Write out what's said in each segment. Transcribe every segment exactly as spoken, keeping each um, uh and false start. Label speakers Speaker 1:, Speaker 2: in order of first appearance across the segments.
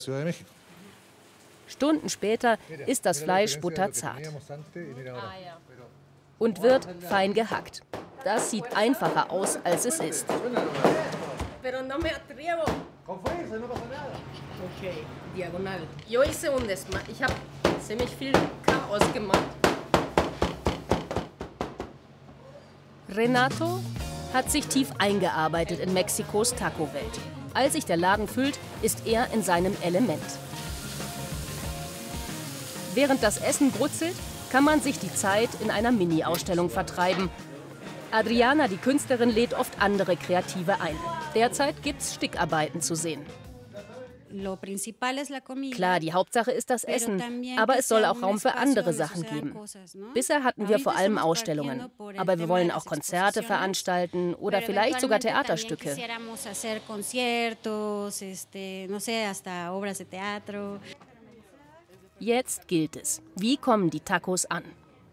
Speaker 1: Stunden später ist das Fleisch butterzart und wird fein gehackt. Das sieht einfacher aus, als es ist.
Speaker 2: Ich habe ziemlich viel Chaos gemacht.
Speaker 1: Renato hat sich tief eingearbeitet in Mexikos Taco-Welt. Als sich der Laden füllt, ist er in seinem Element. Während das Essen brutzelt, kann man sich die Zeit in einer Mini-Ausstellung vertreiben. Adriana, die Künstlerin, lädt oft andere Kreative ein. Derzeit gibt's Stickarbeiten zu sehen. Klar, die Hauptsache ist das Essen, aber es soll auch Raum für andere Sachen geben. Bisher hatten wir vor allem Ausstellungen, aber wir wollen auch Konzerte veranstalten oder vielleicht sogar Theaterstücke. Jetzt gilt es. Wie kommen die Tacos an?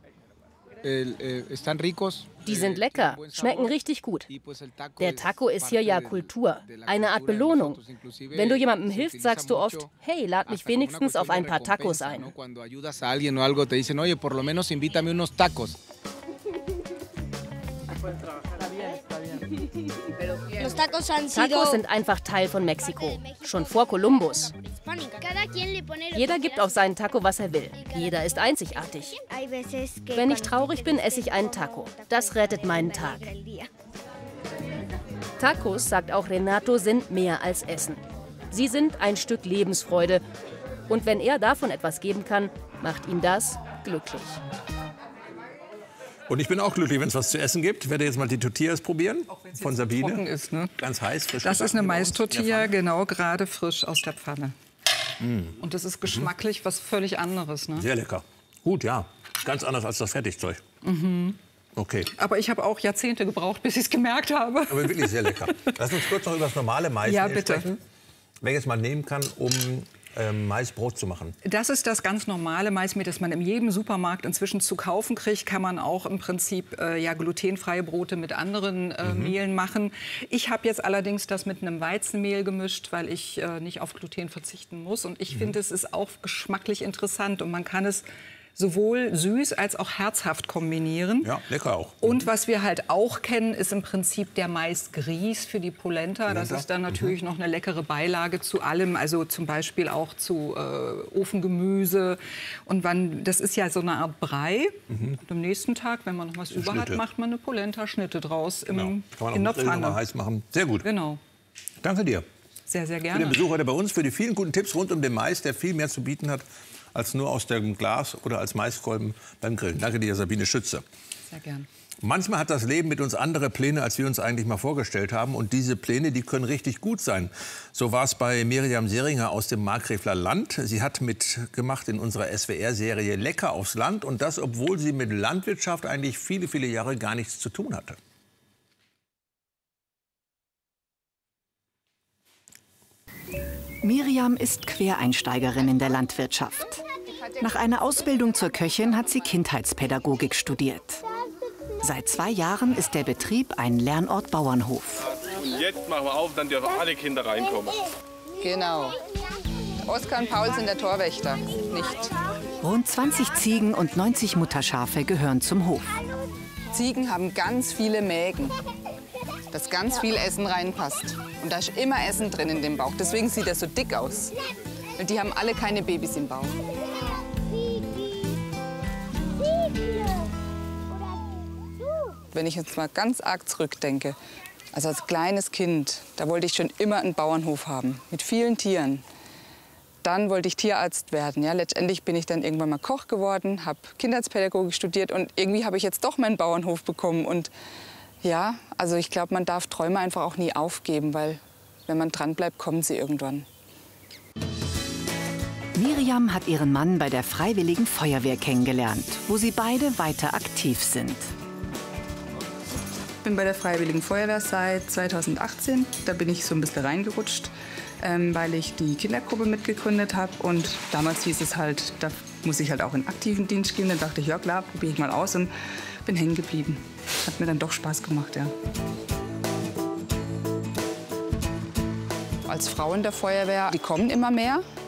Speaker 1: Die sind lecker, schmecken richtig gut. Der Taco ist hier ja Kultur, eine Art Belohnung. Wenn du jemandem hilfst, sagst du oft, hey, lad mich wenigstens auf ein paar Tacos ein. Tacos sind einfach Teil von Mexiko, schon vor Kolumbus. Jeder gibt auf seinen Taco, was er will. Jeder ist einzigartig. Wenn ich traurig bin, esse ich einen Taco. Das rettet meinen Tag. Tacos, sagt auch Renato, sind mehr als Essen. Sie sind ein Stück Lebensfreude. Und wenn er davon etwas geben kann, macht ihn das glücklich.
Speaker 3: Und ich bin auch glücklich, wenn es was zu essen gibt. Ich werde jetzt mal die Tortillas probieren von Sabine.
Speaker 4: Trocken ist, ne?
Speaker 3: Ganz heiß, frisch.
Speaker 4: Das ist eine Mais-Tortilla, genau, gerade frisch aus der Pfanne. Mm. Und das ist geschmacklich mhm. was völlig anderes, ne?
Speaker 3: Sehr lecker. Gut, ja. Ganz anders als das Fertigzeug.
Speaker 4: Mhm.
Speaker 3: Okay.
Speaker 4: Aber ich habe auch Jahrzehnte gebraucht, bis ich es gemerkt habe.
Speaker 3: Aber wirklich sehr lecker. Lass uns kurz noch über das normale Maismehl
Speaker 4: ja, bitte.
Speaker 3: sprechen. Welches man nehmen kann, um ähm, Maisbrot zu machen.
Speaker 4: Das ist das ganz normale Maismehl, das man in jedem Supermarkt inzwischen zu kaufen kriegt. Kann man auch im Prinzip äh, ja, glutenfreie Brote mit anderen äh, mhm. Mehlen machen. Ich habe jetzt allerdings das mit einem Weizenmehl gemischt, weil ich äh, nicht auf Gluten verzichten muss. Und ich mhm. finde, es ist auch geschmacklich interessant und man kann es sowohl süß als auch herzhaft kombinieren.
Speaker 3: Ja, lecker auch.
Speaker 4: Und was wir halt auch kennen, ist im Prinzip der Maisgrieß für die Polenta. Polenta. Das ist dann natürlich mhm. noch eine leckere Beilage zu allem, also zum Beispiel auch zu äh, Ofengemüse. Und wann, das ist ja so eine Art Brei. Mhm. Und am nächsten Tag, wenn man noch was über hat, macht man eine Polenta-Schnitte draus im,
Speaker 3: genau. Kann man
Speaker 4: in der
Speaker 3: auch Pfanne mal heiß machen. Sehr gut.
Speaker 4: Genau.
Speaker 3: Danke dir.
Speaker 4: Sehr, sehr gerne.
Speaker 3: Für den Besuch heute bei uns, für die vielen guten Tipps rund um den Mais, der viel mehr zu bieten hat als nur aus dem Glas oder als Maiskolben beim Grillen. Danke dir, Sabine Schütze.
Speaker 4: Sehr gern.
Speaker 3: Manchmal hat das Leben mit uns andere Pläne, als wir uns eigentlich mal vorgestellt haben. Und diese Pläne, die können richtig gut sein. So war es bei Miriam Seringer aus dem Markgräfler Land. Sie hat mitgemacht in unserer S W R-Serie Lecker aufs Land. Und das, obwohl sie mit Landwirtschaft eigentlich viele, viele Jahre gar nichts zu tun hatte.
Speaker 5: Miriam ist Quereinsteigerin in der Landwirtschaft. Nach einer Ausbildung zur Köchin hat sie Kindheitspädagogik studiert. Seit zwei Jahren ist der Betrieb ein Lernort Bauernhof.
Speaker 6: Und jetzt machen wir auf, dann dürfen alle Kinder reinkommen.
Speaker 7: Genau. Oskar und Paul sind der Torwächter, nicht.
Speaker 5: Rund zwanzig Ziegen und neunzig Mutterschafe gehören zum Hof.
Speaker 7: Ziegen haben ganz viele Mägen, dass ganz viel Essen reinpasst. Und da ist immer Essen drin in dem Bauch. Deswegen sieht er so dick aus. Und die haben alle keine Babys im Bauch. Wenn ich jetzt mal ganz arg zurückdenke, also als kleines Kind, da wollte ich schon immer einen Bauernhof haben, mit vielen Tieren. Dann wollte ich Tierarzt werden. Ja, letztendlich bin ich dann irgendwann mal Koch geworden, habe Kindheitspädagogik studiert und irgendwie habe ich jetzt doch meinen Bauernhof bekommen. Und ja, also ich glaube, man darf Träume einfach auch nie aufgeben, weil wenn man dran bleibt, kommen sie irgendwann.
Speaker 5: Miriam hat ihren Mann bei der Freiwilligen Feuerwehr kennengelernt, wo sie beide weiter aktiv sind.
Speaker 7: Ich bin bei der Freiwilligen Feuerwehr seit zweitausendachtzehn. Da bin ich so ein bisschen reingerutscht, ähm, weil ich die Kindergruppe mitgegründet habe. Und damals hieß es halt, da muss ich halt auch in aktiven Dienst gehen. Dann dachte ich, ja klar, probiere ich mal aus und bin hängen geblieben. Hat mir dann doch Spaß gemacht, ja. als Frau in der Feuerwehr, die kommen immer mehr.